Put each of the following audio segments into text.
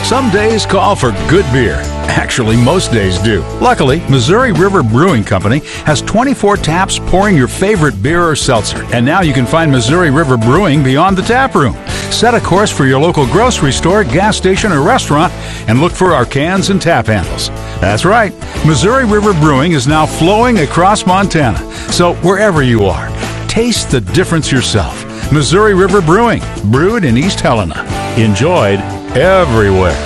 Some days call for good beer. Actually, most days do. Luckily, Missouri River Brewing Company has 24 taps pouring your favorite beer or seltzer. And now you can find Missouri River Brewing beyond the tap room. Set a course for your local grocery store, gas station, or restaurant, and look for our cans and tap handles. That's right, Missouri River Brewing is now flowing across Montana. So wherever you are, taste the difference yourself. Missouri River Brewing, brewed in East Helena. Enjoyed everywhere.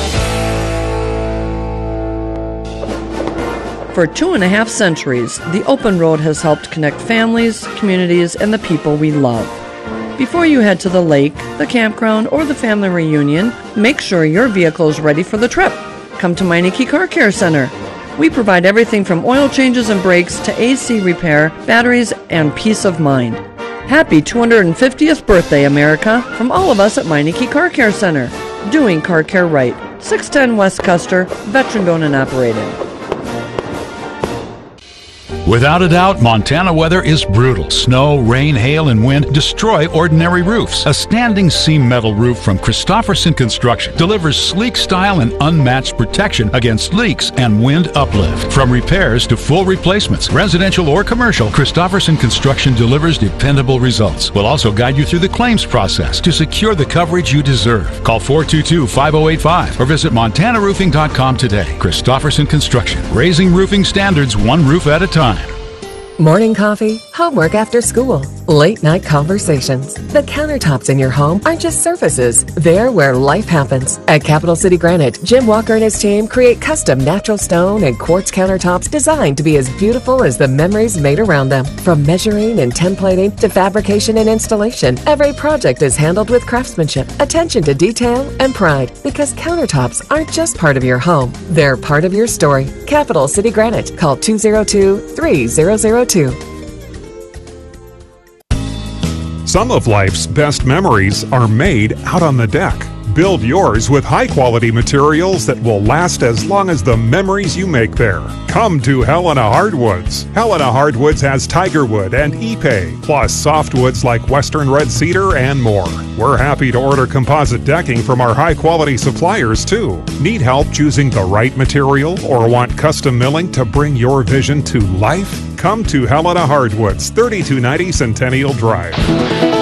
For 2.5 centuries, the Open Road has helped connect families, communities, and the people we love. Before you head to the lake, the campground, or the family reunion, make sure your vehicle is ready for the trip. Come to Meineke Car Care Center. We provide everything from oil changes and brakes to AC repair, batteries, and peace of mind. Happy 250th birthday, America, from all of us at Meineke Car Care Center. Doing car care right. 610 West Custer, veteran-owned and operated. Without a doubt, Montana weather is brutal. Snow, rain, hail, and wind destroy ordinary roofs. A standing seam metal roof from Christofferson Construction delivers sleek style and unmatched protection against leaks and wind uplift. From repairs to full replacements, residential or commercial, Christofferson Construction delivers dependable results. We'll also guide you through the claims process to secure the coverage you deserve. Call 422-5085 or visit montanaroofing.com today. Christofferson Construction, raising roofing standards one roof at a time. Morning coffee, homework after school, late night conversations. The countertops in your home aren't just surfaces. They're where life happens. At Capital City Granite, Jim Walker and his team create custom natural stone and quartz countertops designed to be as beautiful as the memories made around them. From measuring and templating to fabrication and installation, every project is handled with craftsmanship, attention to detail, and pride. Because countertops aren't just part of your home, they're part of your story. Capital City Granite. Call 202-3002. Some of life's best memories are made out on the deck. Build yours with high-quality materials that will last as long as the memories you make there. Come to Helena Hardwoods. Helena Hardwoods has Tigerwood and Ipe, plus softwoods like Western Red Cedar and more. We're happy to order composite decking from our high-quality suppliers, too. Need help choosing the right material or want custom milling to bring your vision to life? Come to Helena Hardwoods, 3290 Centennial Drive.